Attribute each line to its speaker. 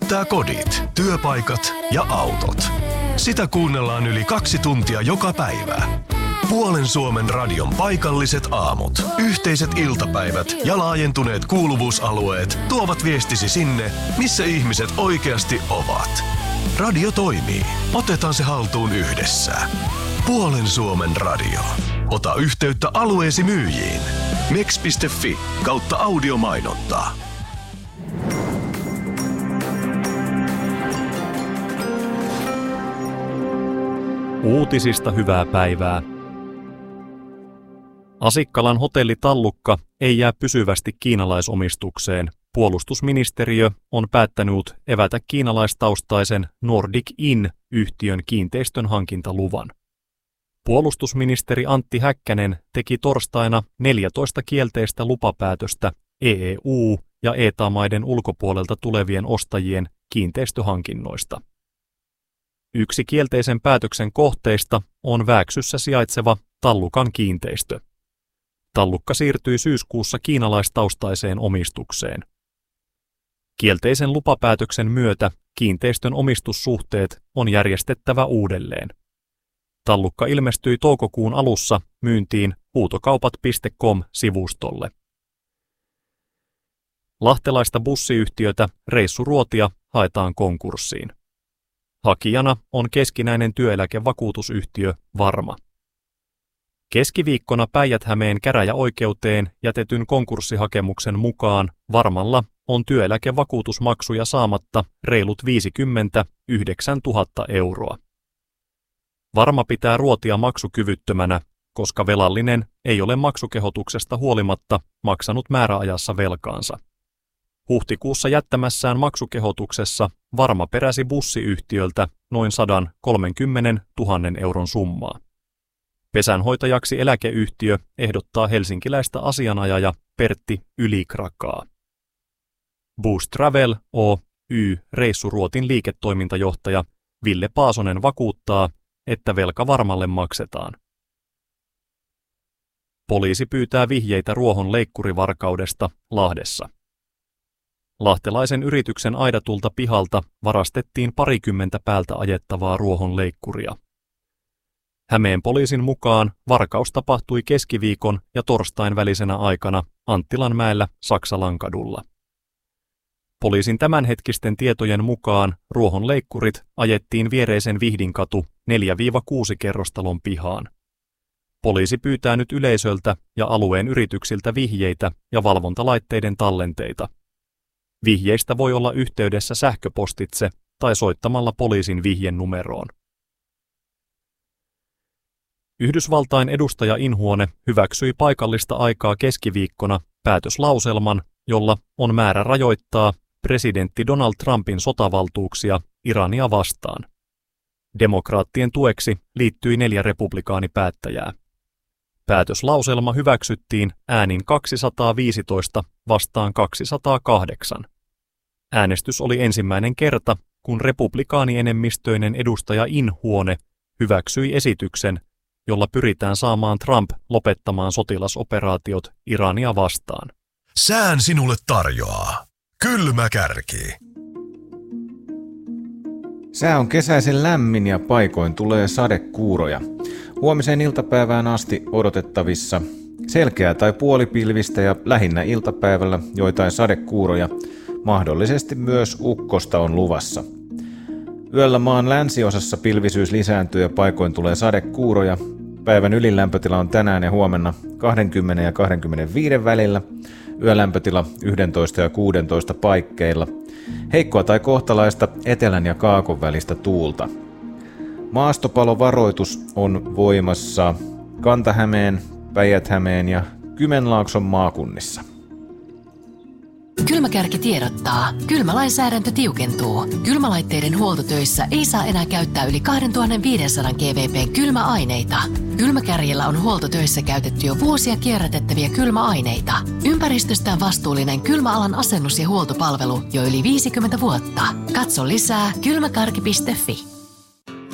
Speaker 1: lämmittää kodit, työpaikat ja autot. Sitä kuunnellaan yli 2 tuntia joka päivä. Puolen Suomen radion paikalliset aamut, yhteiset iltapäivät ja laajentuneet kuuluvuusalueet tuovat viestisi sinne, missä ihmiset oikeasti ovat. Radio toimii. Otetaan se haltuun yhdessä. Puolen Suomen radio. Ota yhteyttä alueesi myyjiin. mex.fi/audiomainonta.
Speaker 2: Uutisista hyvää päivää. Asikkalan hotelli Tallukka ei jää pysyvästi kiinalaisomistukseen. Puolustusministeriö on päättänyt evätä kiinalaistaustaisen Nordic Inn-yhtiön kiinteistön hankintaluvan. Puolustusministeri Antti Häkkänen teki torstaina 14 kielteistä lupapäätöstä EEU- ja ETA-maiden ulkopuolelta tulevien ostajien kiinteistöhankinnoista. Yksi kielteisen päätöksen kohteista on Vääksyssä sijaitseva Tallukan kiinteistö. Tallukka siirtyi syyskuussa kiinalaistaustaiseen omistukseen. Kielteisen lupapäätöksen myötä kiinteistön omistussuhteet on järjestettävä uudelleen. Tallukka ilmestyi toukokuun alussa myyntiin huutokaupat.com-sivustolle. Lahtelaista bussiyhtiötä Reissuruotia haetaan konkurssiin. Hakijana on keskinäinen työeläkevakuutusyhtiö Varma. Keskiviikkona Päijät-Hämeen käräjäoikeuteen jätetyn konkurssihakemuksen mukaan Varmalla on työeläkevakuutusmaksuja saamatta reilut 59 000 euroa. Varma pitää Ruotia maksukyvyttömänä, koska velallinen ei ole maksukehotuksesta huolimatta maksanut määräajassa velkaansa. Huhtikuussa jättämässään maksukehotuksessa Varma peräsi bussiyhtiöltä noin 130 000 euron summaa. Pesänhoitajaksi eläkeyhtiö ehdottaa helsinkiläistä asianajaja Pertti Ylikrakaa. Boost Travel Oy Reissuruotin liiketoimintajohtaja Ville Paasonen vakuuttaa, että velka Varmalle maksetaan. Poliisi pyytää vihjeitä ruohon leikkurivarkaudesta Lahdessa. Lahtelaisen yrityksen aidatulta pihalta varastettiin 20 päältä ajettavaa ruohon leikkuria. Hämeen poliisin mukaan varkaus tapahtui keskiviikon ja torstain välisenä aikana Anttilanmäellä Saksalankadulla. Poliisin tämänhetkisten tietojen mukaan ruohon leikkurit ajettiin viereisen Vihdinkatu 4-6 kerrostalon pihaan. Poliisi pyytää nyt yleisöltä ja alueen yrityksiltä vihjeitä ja valvontalaitteiden tallenteita. Vihjeistä voi olla yhteydessä sähköpostitse tai soittamalla poliisin vihjenumeroon. Yhdysvaltain edustajainhuone hyväksyi paikallista aikaa keskiviikkona päätöslauselman, jolla on määrä rajoittaa presidentti Donald Trumpin sotavaltuuksia Irania vastaan. Demokraattien tueksi liittyi 4 republikaanipäättäjää. Päätöslauselma hyväksyttiin äänin 215 vastaan 208. Äänestys oli ensimmäinen kerta, kun republikaanienemmistöinen edustajainhuone hyväksyi esityksen, jolla pyritään saamaan Trump lopettamaan sotilasoperaatiot Irania vastaan.
Speaker 1: Sään sinulle tarjoaa Kylmä Kärki.
Speaker 3: Sää on kesäisen lämmin ja paikoin tulee sadekuuroja. Huomiseen iltapäivään asti odotettavissa selkeää tai puolipilvistä ja lähinnä iltapäivällä joitain sadekuuroja. Mahdollisesti myös ukkosta on luvassa. Yöllä maan länsiosassa pilvisyys lisääntyy ja paikoin tulee sadekuuroja. Päivän ylilämpötila on tänään ja huomenna 20 ja 25 välillä. Yölämpötila 11 ja 16 paikkeilla. Heikkoa tai kohtalaista etelän ja kaakon välistä tuulta. Maastopalovaroitus on voimassa Kanta-Hämeen, Päijät-Hämeen ja Kymenlaakson maakunnissa.
Speaker 4: Kylmäkärki tiedottaa. Kylmälainsäädäntö tiukentuu. Kylmälaitteiden huoltotöissä ei saa enää käyttää yli 2500 GWP:n kylmäaineita. Kylmäkärjellä on huoltotöissä käytetty jo vuosia kierrätettäviä kylmäaineita. Ympäristöstään vastuullinen kylmäalan asennus- ja huoltopalvelu jo yli 50 vuotta. Katso lisää kylmäkarki.fi.